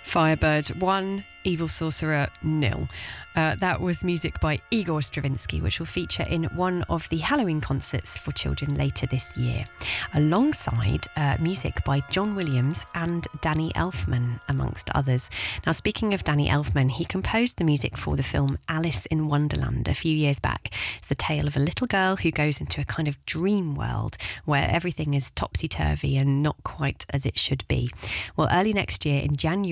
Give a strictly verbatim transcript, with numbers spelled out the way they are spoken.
Firebird one, Evil Sorcerer nil. Uh, that was music by Igor Stravinsky, which will feature in one of the Halloween concerts for children later this year, alongside uh, music by John Williams and Danny Elfman, amongst others. Now, speaking of Danny Elfman, he composed the music for the film Alice in Wonderland a few years back. It's the tale of a little girl who goes into a kind of dream world where everything is topsy-turvy and not quite as it should be. Well, early next year in January,